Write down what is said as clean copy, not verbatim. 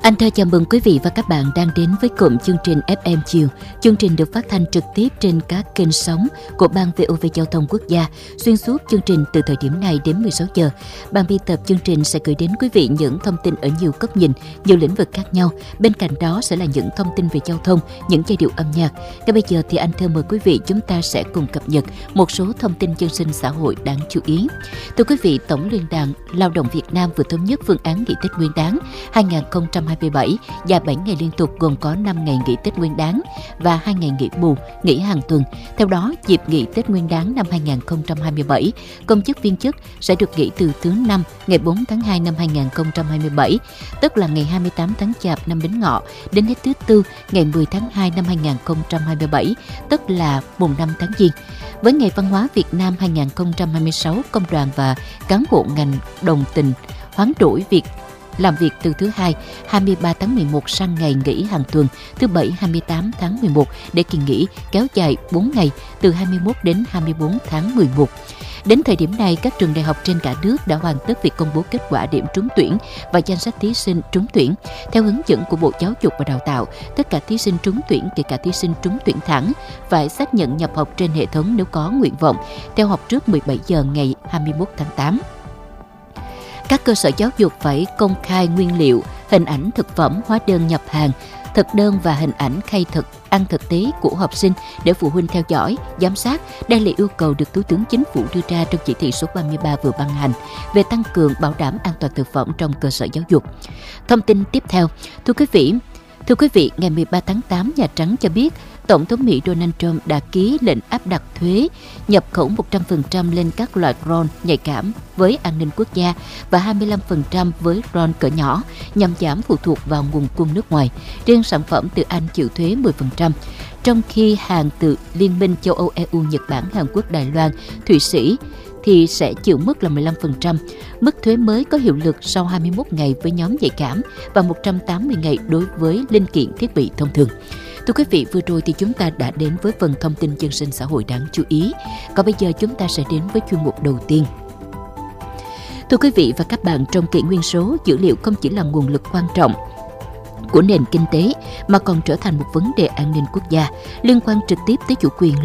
Anh Thơ chào mừng quý vị và các bạn đang đến với cụm chương trình FM Chiều. Chương trình được phát thanh trực tiếp trên các kênh sóng của Ban VOV Giao thông Quốc gia. Xuyên suốt chương trình từ thời điểm này đến 16 giờ, ban biên tập chương trình sẽ gửi đến quý vị những thông tin ở nhiều góc nhìn, nhiều lĩnh vực khác nhau. Bên cạnh đó sẽ là những thông tin về giao thông, những giai điệu âm nhạc. Ngay bây giờ thì anh Thơ mời quý vị chúng ta sẽ cùng cập nhật một số thông tin dân sinh xã hội đáng chú ý. Thưa quý vị, Tổng Liên đoàn Lao động Việt Nam vừa thống nhất phương án nghỉ Tết Nguyên đán 2027 và 7 ngày liên tục, gồm có 5 ngày nghỉ Tết Nguyên đán và 2 ngày nghỉ bù, nghỉ hàng tuần. Theo đó, dịp nghỉ Tết Nguyên đán năm 2027, công chức viên chức sẽ được nghỉ từ thứ Năm ngày 4 tháng 2 năm 2027, tức là ngày 28 tháng Chạp năm Bính Ngọ, đến hết thứ Tư ngày 10 tháng 2 năm 2027, tức là mùng 5 tháng Giêng. Với Ngày Văn hóa Việt Nam 2026, công đoàn và cán bộ ngành đồng tình hoán đổi việc làm việc từ thứ Hai 23 tháng 11 sang ngày nghỉ hàng tuần thứ Bảy 28 tháng 11 để kỳ nghỉ kéo dài 4 ngày từ 21 đến 24 tháng 11. Đến thời điểm này, các trường đại học trên cả nước đã hoàn tất việc công bố kết quả điểm trúng tuyển và danh sách thí sinh trúng tuyển. Theo hướng dẫn của Bộ Giáo dục và Đào tạo, tất cả thí sinh trúng tuyển, kể cả thí sinh trúng tuyển thẳng, phải xác nhận nhập học trên hệ thống nếu có nguyện vọng, theo học trước 17 giờ ngày 21 tháng 8. Các cơ sở giáo dục phải công khai nguyên liệu, hình ảnh thực phẩm, hóa đơn nhập hàng, thực đơn và hình ảnh khai thực ăn thực tế của học sinh để phụ huynh theo dõi, giám sát. Đây là yêu cầu được Thủ tướng Chính phủ đưa ra trong chỉ thị số 33 vừa ban hành về tăng cường bảo đảm an toàn thực phẩm trong cơ sở giáo dục. Thông tin tiếp theo, thưa quý vị, ngày 13 tháng 8, Nhà Trắng cho biết Tổng thống Mỹ Donald Trump đã ký lệnh áp đặt thuế nhập khẩu 100% lên các loại drone nhạy cảm với an ninh quốc gia và 25% với drone cỡ nhỏ nhằm giảm phụ thuộc vào nguồn cung nước ngoài. Riêng sản phẩm từ Anh chịu thuế 10%, trong khi hàng từ Liên minh châu Âu EU, Nhật Bản, Hàn Quốc, Đài Loan, Thụy Sĩ thì sẽ chịu mức là 15%. Mức thuế mới có hiệu lực sau 21 ngày với nhóm nhạy cảm và 180 ngày đối với linh kiện thiết bị thông thường. Thưa quý vị, vừa rồi thì chúng ta đã đến với phần thông tin dân sinh xã hội đáng chú ý. Còn bây giờ chúng ta sẽ đến với chuyên mục đầu tiên. Thưa quý vị và các bạn, trong kỷ nguyên số, dữ liệu không chỉ là nguồn lực quan trọng của nền kinh tế mà còn trở thành một vấn đề an ninh quốc gia liên quan trực tiếp tới chủ quyền